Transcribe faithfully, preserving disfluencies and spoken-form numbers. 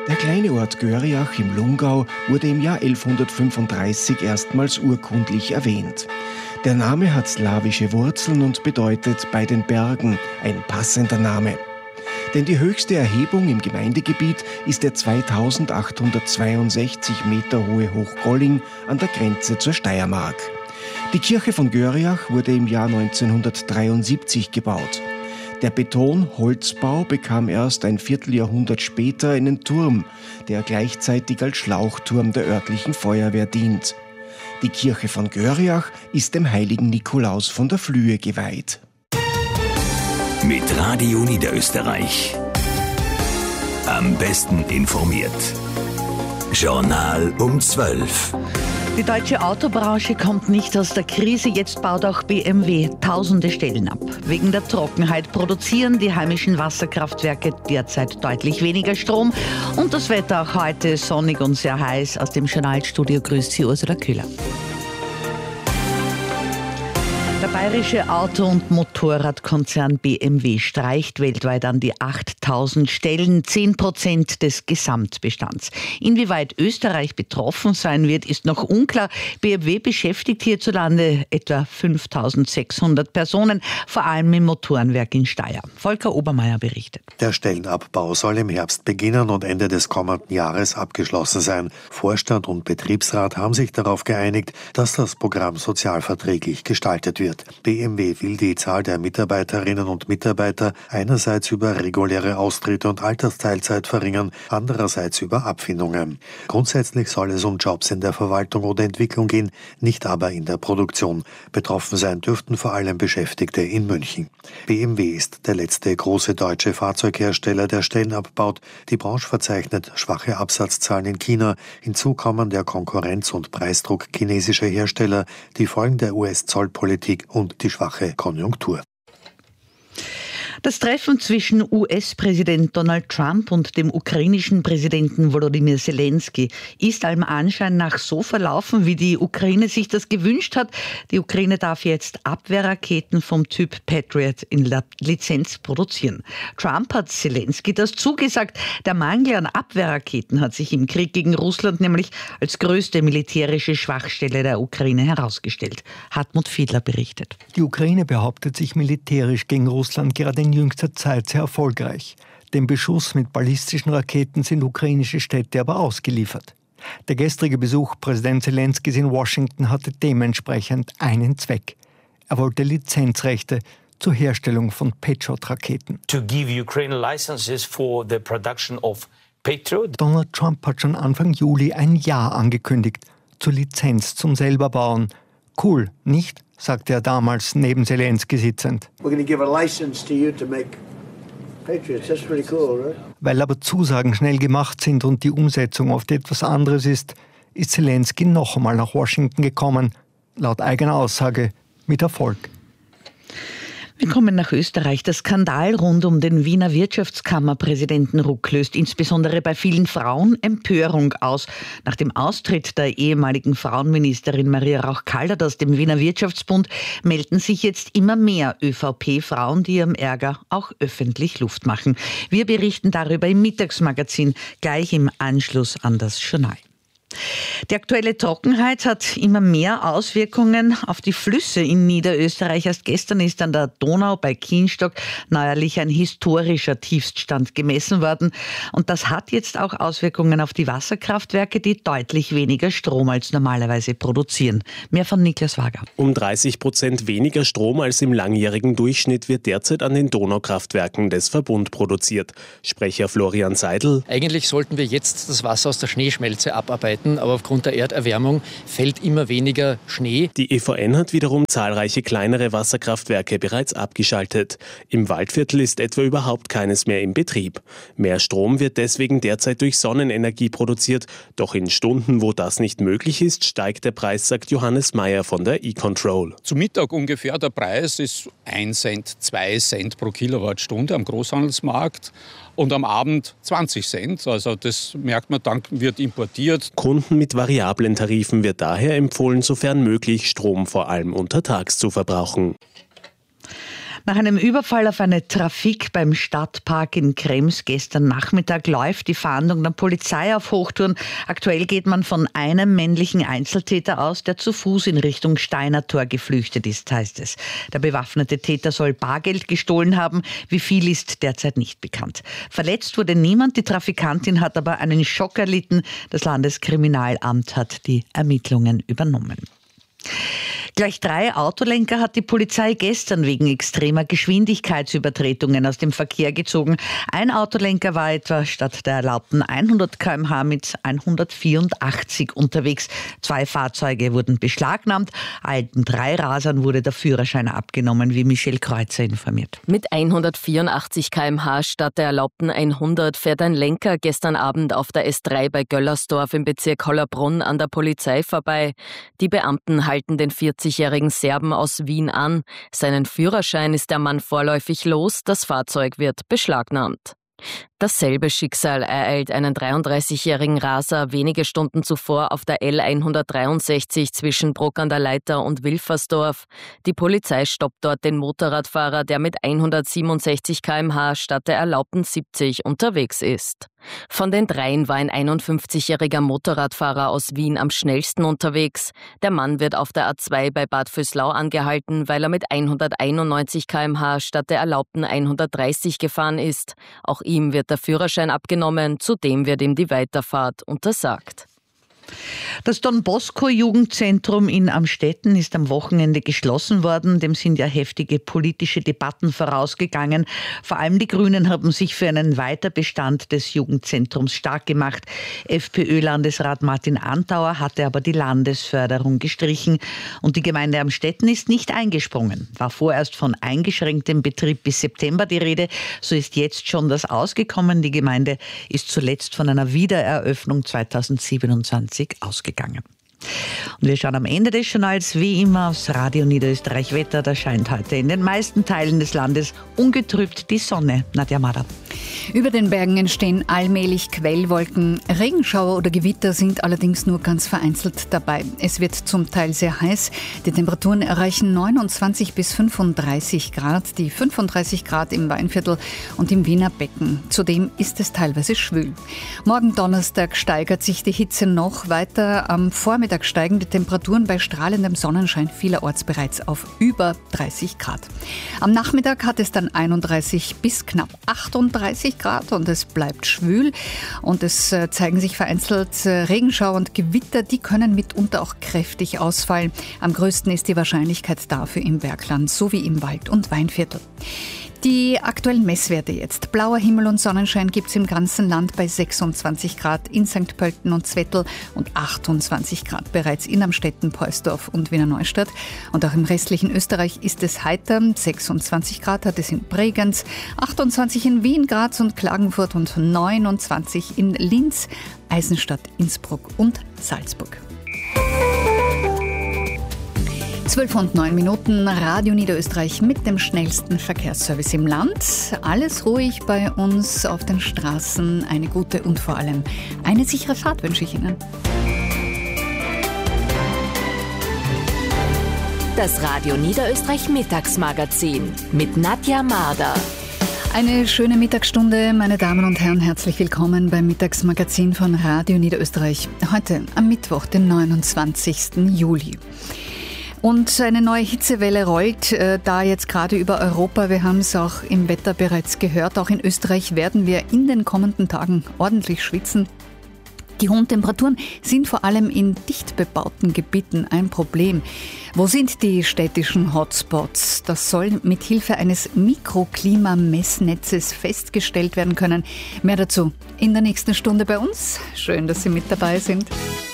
Der kleine Ort Görriach im Lungau wurde im Jahr elfhundertfünfunddreißig erstmals urkundlich erwähnt. Der Name hat slawische Wurzeln und bedeutet bei den Bergen, ein passender Name. Denn die höchste Erhebung im Gemeindegebiet ist der zweitausendachthundertzweiundsechzig Meter hohe Hochgolling an der Grenze zur Steiermark. Die Kirche von Görriach wurde im Jahr neunzehnhundertdreiundsiebzig gebaut. Der Beton-Holzbau bekam erst ein Vierteljahrhundert später einen Turm, der gleichzeitig als Schlauchturm der örtlichen Feuerwehr dient. Die Kirche von Görriach ist dem heiligen Nikolaus von der Flühe geweiht. Mit Radio Niederösterreich. Am besten informiert. Journal um zwölf. Die deutsche Autobranche kommt nicht aus der Krise. Jetzt baut auch B M W tausende Stellen ab. Wegen der Trockenheit produzieren die heimischen Wasserkraftwerke derzeit deutlich weniger Strom. Und das Wetter auch heute sonnig und sehr heiß. Aus dem Journalstudio grüßt Sie Ursula Köhler. Der bayerische Auto- und Motorradkonzern B M W streicht weltweit an die achttausend Stellen, zehn Prozent des Gesamtbestands. Inwieweit Österreich betroffen sein wird, ist noch unklar. B M W beschäftigt hierzulande etwa fünftausendsechshundert Personen, vor allem im Motorenwerk in Steyr. Volker Obermeier berichtet. Der Stellenabbau soll im Herbst beginnen und Ende des kommenden Jahres abgeschlossen sein. Vorstand und Betriebsrat haben sich darauf geeinigt, dass das Programm sozialverträglich gestaltet wird. B M W will die Zahl der Mitarbeiterinnen und Mitarbeiter einerseits über reguläre Austritte und Altersteilzeit verringern, andererseits über Abfindungen. Grundsätzlich soll es um Jobs in der Verwaltung oder Entwicklung gehen, nicht aber in der Produktion. Betroffen sein dürften vor allem Beschäftigte in München. B M W ist der letzte große deutsche Fahrzeughersteller, der Stellen abbaut. Die Branche verzeichnet schwache Absatzzahlen in China. Hinzu kommen der Konkurrenz- und Preisdruck chinesischer Hersteller, die Folgen der U S-Zollpolitik und die schwache Konjunktur. Das Treffen zwischen U S-Präsident Donald Trump und dem ukrainischen Präsidenten Volodymyr Zelensky ist allem Anschein nach so verlaufen, wie die Ukraine sich das gewünscht hat. Die Ukraine darf jetzt Abwehrraketen vom Typ Patriot in Lizenz produzieren. Trump hat Zelensky das zugesagt. Der Mangel an Abwehrraketen hat sich im Krieg gegen Russland nämlich als größte militärische Schwachstelle der Ukraine herausgestellt. Hartmut Fiedler berichtet. Die Ukraine behauptet sich militärisch gegen Russland gerade in jüngster Zeit sehr erfolgreich. Dem Beschuss mit ballistischen Raketen sind ukrainische Städte aber ausgeliefert. Der gestrige Besuch Präsident Zelenskys in Washington hatte dementsprechend einen Zweck. Er wollte Lizenzrechte zur Herstellung von Patriot-Raketen. To give Ukraine licenses for the production of Patriot. Donald Trump hat schon Anfang Juli ein Ja angekündigt zur Lizenz zum Selberbauen. Cool, nicht? Sagte er damals neben Zelensky sitzend. Weil aber Zusagen schnell gemacht sind und die Umsetzung oft etwas anderes ist, ist Zelensky noch einmal nach Washington gekommen, laut eigener Aussage mit Erfolg. Wir kommen nach Österreich. Der Skandal rund um den Wiener Wirtschaftskammerpräsidenten Ruck löst insbesondere bei vielen Frauen Empörung aus. Nach dem Austritt der ehemaligen Frauenministerin Maria Rauch-Kallert aus dem Wiener Wirtschaftsbund melden sich jetzt immer mehr ÖVP-Frauen, die ihrem Ärger auch öffentlich Luft machen. Wir berichten darüber im Mittagsmagazin, gleich im Anschluss an das Journal. Die aktuelle Trockenheit hat immer mehr Auswirkungen auf die Flüsse in Niederösterreich. Erst gestern ist an der Donau bei Kienstock neuerlich ein historischer Tiefststand gemessen worden. Und das hat jetzt auch Auswirkungen auf die Wasserkraftwerke, die deutlich weniger Strom als normalerweise produzieren. Mehr von Niklas Wager. Um dreißig Prozent weniger Strom als im langjährigen Durchschnitt wird derzeit an den Donaukraftwerken des Verbund produziert. Sprecher Florian Seidel. Eigentlich sollten wir jetzt das Wasser aus der Schneeschmelze abarbeiten. Aber aufgrund der Erderwärmung fällt immer weniger Schnee. Die E V N hat wiederum zahlreiche kleinere Wasserkraftwerke bereits abgeschaltet. Im Waldviertel ist etwa überhaupt keines mehr in Betrieb. Mehr Strom wird deswegen derzeit durch Sonnenenergie produziert. Doch in Stunden, wo das nicht möglich ist, steigt der Preis, sagt Johannes Meyer von der E-Control. Zu Mittag ungefähr der Preis ist ein Cent, zwei Cent pro Kilowattstunde am Großhandelsmarkt. Und am Abend zwanzig Cent. Also das merkt man, dann wird importiert. Kunden mit variablen Tarifen wird daher empfohlen, sofern möglich Strom vor allem untertags zu verbrauchen. Nach einem Überfall auf eine Trafik beim Stadtpark in Krems gestern Nachmittag läuft die Fahndung der Polizei auf Hochtouren. Aktuell geht man von einem männlichen Einzeltäter aus, der zu Fuß in Richtung Steinertor geflüchtet ist, heißt es. Der bewaffnete Täter soll Bargeld gestohlen haben. Wie viel ist derzeit nicht bekannt. Verletzt wurde niemand, die Trafikantin hat aber einen Schock erlitten. Das Landeskriminalamt hat die Ermittlungen übernommen. Gleich drei Autolenker hat die Polizei gestern wegen extremer Geschwindigkeitsübertretungen aus dem Verkehr gezogen. Ein Autolenker war etwa statt der erlaubten hundert Kilometer pro Stunde mit hundertvierundachtzig unterwegs. Zwei Fahrzeuge wurden beschlagnahmt. Allen drei Rasern wurde der Führerschein abgenommen, wie Michelle Kreuzer informiert. Mit hundertvierundachtzig Kilometer pro Stunde statt der erlaubten hundert fährt ein Lenker gestern Abend auf der S drei bei Göllersdorf im Bezirk Hollerbrunn an der Polizei vorbei. Die Beamten halten den vierzigjährigen Serben aus Wien an. Seinen Führerschein ist der Mann vorläufig los, das Fahrzeug wird beschlagnahmt. Dasselbe Schicksal ereilt einen dreiunddreißigjährigen Raser wenige Stunden zuvor auf der L hundertdreiundsechzig zwischen Bruck an der Leiter und Wilfersdorf. Die Polizei stoppt dort den Motorradfahrer, der mit hundertsiebenundsechzig Kilometer pro Stunde statt der erlaubten siebzig unterwegs ist. Von den dreien war ein einundfünfzigjähriger Motorradfahrer aus Wien am schnellsten unterwegs. Der Mann wird auf der A zwei bei Bad Vöslau angehalten, weil er mit hunderteinundneunzig Kilometer pro Stunde statt der erlaubten hundertdreißig gefahren ist. Auch ihm wird der Führerschein abgenommen, zudem wird ihm die Weiterfahrt untersagt. Das Don Bosco Jugendzentrum in Amstetten ist am Wochenende geschlossen worden. Dem sind ja heftige politische Debatten vorausgegangen. Vor allem die Grünen haben sich für einen Weiterbestand des Jugendzentrums stark gemacht. FPÖ-Landesrat Martin Antauer hatte aber die Landesförderung gestrichen. Und die Gemeinde Amstetten ist nicht eingesprungen. War vorerst von eingeschränktem Betrieb bis September die Rede. So ist jetzt schon das ausgekommen. Die Gemeinde ist zuletzt von einer Wiedereröffnung zweitausendsiebenundzwanzig ausgegangen. Und wir schauen am Ende des Journals wie immer aufs Radio Niederösterreich Wetter. Da scheint heute in den meisten Teilen des Landes ungetrübt die Sonne. Nadja Mader. Über den Bergen entstehen allmählich Quellwolken. Regenschauer oder Gewitter sind allerdings nur ganz vereinzelt dabei. Es wird zum Teil sehr heiß. Die Temperaturen erreichen neunundzwanzig bis fünfunddreißig Grad, die fünfunddreißig Grad im Weinviertel und im Wiener Becken. Zudem ist es teilweise schwül. Morgen Donnerstag steigert sich die Hitze noch weiter. Am Vormittag steigen die Temperaturen bei strahlendem Sonnenschein vielerorts bereits auf über dreißig Grad. Am Nachmittag hat es dann einunddreißig bis knapp achtunddreißig Grad und es bleibt schwül und es zeigen sich vereinzelt Regenschauer und Gewitter, die können mitunter auch kräftig ausfallen. Am größten ist die Wahrscheinlichkeit dafür im Bergland sowie im Wald- und Weinviertel. Die aktuellen Messwerte jetzt. Blauer Himmel und Sonnenschein gibt es im ganzen Land bei sechsundzwanzig Grad in Sankt Pölten und Zwettl und achtundzwanzig Grad bereits in Amstetten, Poisdorf und Wiener Neustadt. Und auch im restlichen Österreich ist es heiter. sechsundzwanzig Grad hat es in Bregenz, achtundzwanzig in Wien, Graz und Klagenfurt und neunundzwanzig in Linz, Eisenstadt, Innsbruck und Salzburg. zwölf und neun Minuten, Radio Niederösterreich mit dem schnellsten Verkehrsservice im Land. Alles ruhig bei uns auf den Straßen. Eine gute und vor allem eine sichere Fahrt wünsche ich Ihnen. Das Radio Niederösterreich Mittagsmagazin mit Nadja Marder. Eine schöne Mittagsstunde, meine Damen und Herren, herzlich willkommen beim Mittagsmagazin von Radio Niederösterreich. Heute am Mittwoch, den neunundzwanzigsten Juli. Und eine neue Hitzewelle rollt äh, da jetzt gerade über Europa. Wir haben es auch im Wetter bereits gehört. Auch in Österreich werden wir in den kommenden Tagen ordentlich schwitzen. Die hohen Temperaturen sind vor allem in dicht bebauten Gebieten ein Problem. Wo sind die städtischen Hotspots? Das soll mit Hilfe eines Mikroklimamessnetzes festgestellt werden können. Mehr dazu in der nächsten Stunde bei uns. Schön, dass Sie mit dabei sind.